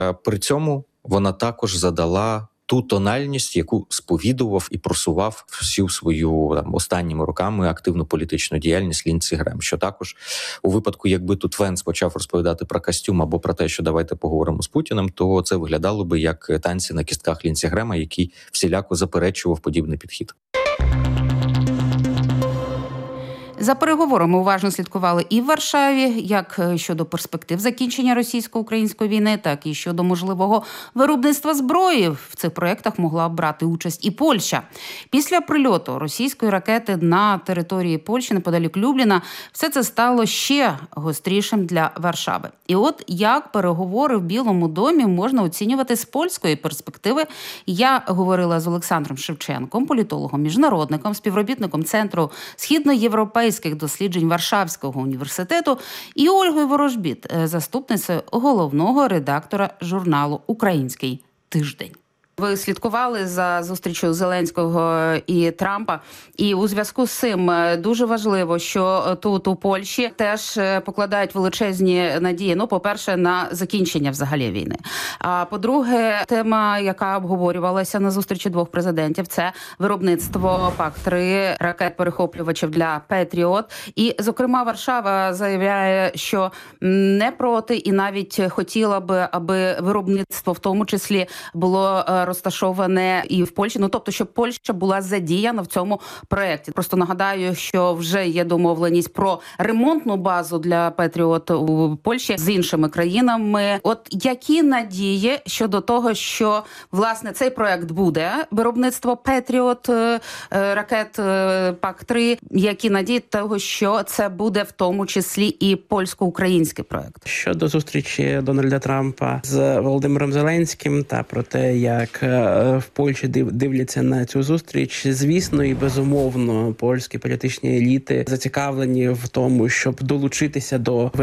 При цьому вона також задала ту тональність, яку сповідував і просував всю свою останніми роками активну політичну діяльність Ліндсі Грем. Що також у випадку, якби тут Венс почав розповідати про костюм або про те, що давайте поговоримо з Путіним, то це виглядало би як танці на кістках Ліндсі Грема, який всіляко заперечував подібний підхід. За переговорами уважно слідкували і в Варшаві, як щодо перспектив закінчення російсько-української війни, так і щодо можливого виробництва зброї. В цих проєктах могла б брати участь і Польща. Після прильоту російської ракети на території Польщі неподалік Любліна все це стало ще гострішим для Варшави. І от як переговори в Білому домі можна оцінювати з польської перспективи, я говорила з Олександром Шевченком, політологом, міжнародником, співробітником Центру східноєвропейських досліджень Варшавського університету і Ольгою Ворожбіт, заступницею головного редактора журналу «Український тиждень». Ви слідкували за зустрічю Зеленського і Трампа, і у зв'язку з цим дуже важливо, що тут у Польщі теж покладають величезні надії, по-перше, на закінчення взагалі війни. А по-друге, тема, яка обговорювалася на зустрічі двох президентів, це виробництво ПАК-3 ракет-перехоплювачів для Петріот. І, зокрема, Варшава заявляє, що не проти і навіть хотіла би, аби виробництво в тому числі було розташоване і в Польщі. Тобто, щоб Польща була задіяна в цьому проєкті. Просто нагадаю, що вже є домовленість про ремонтну базу для Петріот у Польщі з іншими країнами. От які надії щодо того, що, власне, цей проєкт буде, виробництво Петріот, ракет ПАК-3, які надії того, що це буде в тому числі і польсько-український проєкт? Щодо зустрічі Дональда Трампа з Володимиром Зеленським та про те, як в Польщі дивляться на цю зустріч, звісно і безумовно польські політичні еліти зацікавлені в тому, щоб долучитися до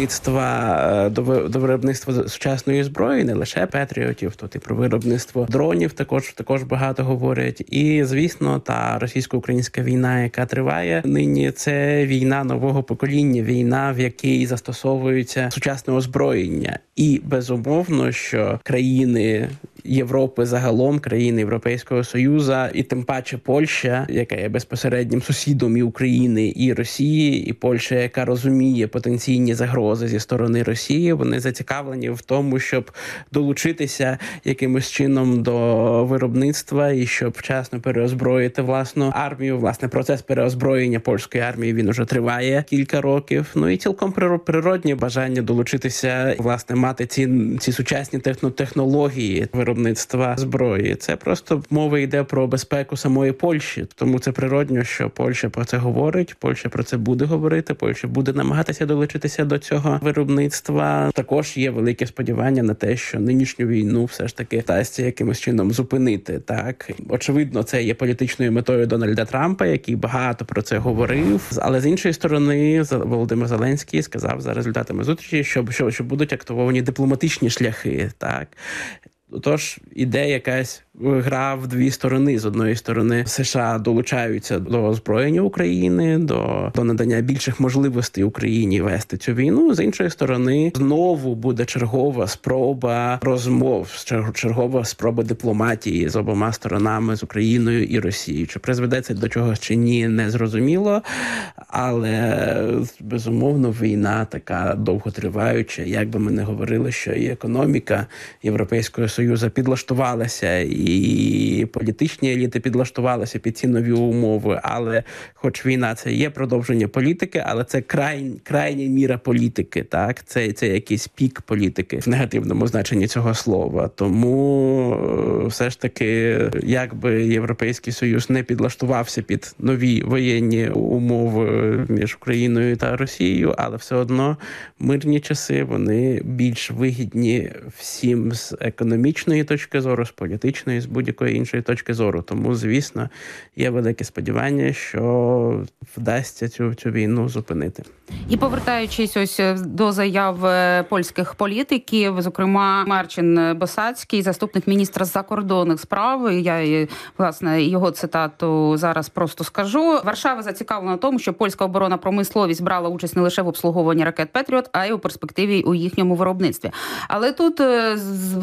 виробництва сучасної зброї, не лише Петріотів, тут і про виробництво дронів також багато говорять. І, звісно, та російсько-українська війна, яка триває нині, це війна нового покоління, війна, в якій застосовується сучасне озброєння. І, безумовно, що країни Європи загалом, країни Європейського Союзу, і тим паче Польща, яка є безпосереднім сусідом і України, і Росії, і Польща, яка розуміє потенційні загрози зі сторони Росії, вони зацікавлені в тому, щоб долучитися якимось чином до виробництва і щоб вчасно переозброїти власну армію. Власне, процес переозброєння польської армії, він уже триває кілька років. І цілком природне бажання долучитися, власне, мати ці сучасні технології виробництва зброї. Це просто мова йде про безпеку самої Польщі. Тому це природньо, що Польща про це говорить, Польща про це буде говорити, Польща буде намагатися долучитися до цього виробництва. Також є велике сподівання на те, що нинішню війну все ж таки вдасться якимось чином зупинити. Так, очевидно, це є політичною метою Дональда Трампа, який багато про це говорив. Але з іншої сторони, Володимир Зеленський сказав за результатами зустрічі, що будуть активовані дипломатичні шляхи. Так. Тож іде якась гра в дві сторони. З одної сторони, США долучаються до озброєння України, до надання більших можливостей Україні вести цю війну. З іншої сторони, знову буде чергова спроба розмов, чергова спроба дипломатії з обома сторонами, з Україною і Росією. Чи призведе це до чогось чи ні, не зрозуміло. Але, безумовно, війна така довготриваюча. Як би ми не говорили, що і економіка Європейського Союзу підлаштувалася, і політичні еліти підлаштувалися під ці нові умови. Але, хоч війна це є продовження політики, але це крайня міра політики, так? Це якийсь пік політики в негативному значенні цього слова. Тому все ж таки, якби Європейський Союз не підлаштувався під нові воєнні умови між Україною та Росією, але все одно мирні часи, вони більш вигідні всім з економічної точки зору, з політичної, з будь-якої іншої точки зору. Тому, звісно, є велике сподівання, що вдасться цю війну зупинити. І повертаючись ось до заяв польських політиків, зокрема Марчин Босацький, заступник міністра закордонних справ, я, власне, його цитату зараз просто скажу. Варшава зацікавлена в тому, що польська оборонна промисловість брала участь не лише в обслуговуванні ракет «Петріот», а й у перспективі у їхньому виробництві. Але тут